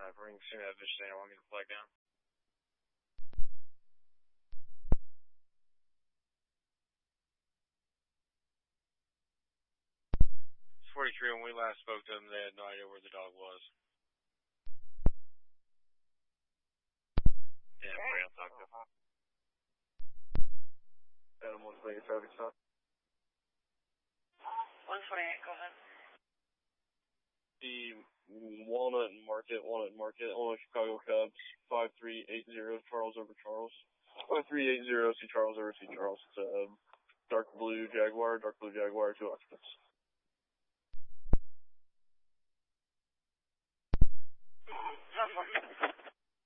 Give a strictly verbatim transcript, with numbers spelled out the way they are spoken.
Uh, bring soon at Vicious Animal, I'm going to flag down. forty-three, when we last spoke to them, they had no idea where the dog was. Yeah, okay. I'll talk to them. Animal, one twenty-eight, traffic stop. one twenty-eight, go ahead. The Walnut Market, Walnut Market, Illinois Chicago Cubs, five three eight zero, Charles over Charles. five three eight zero, see Charles over see Charles. It's a dark blue Jaguar, dark blue Jaguar, two occupants. Sounds like